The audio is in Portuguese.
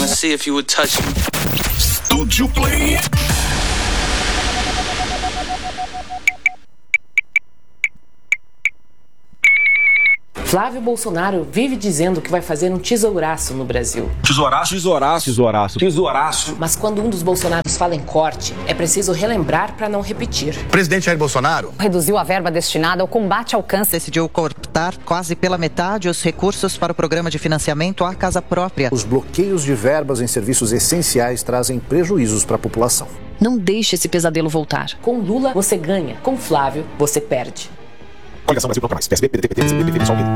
to see if you would touch me. Estúdio Play. Flávio Bolsonaro vive dizendo que vai fazer um tesouraço no Brasil. Tesouraço? Tesouraço. Tesouraço. Tesouraço. Mas quando um dos Bolsonaros fala em corte, é preciso relembrar para não repetir. O presidente Jair Bolsonaro reduziu a verba destinada ao combate ao câncer. Decidiu cortar quase pela metade os recursos para o programa de financiamento à casa própria. Os bloqueios de verbas em serviços essenciais trazem prejuízos para a população. Não deixe esse pesadelo voltar. Com Lula, você ganha. Com Flávio, você perde. Coligação Brasil Procura Mais. PSB, PDT, PT, PSB, PV, PSOL,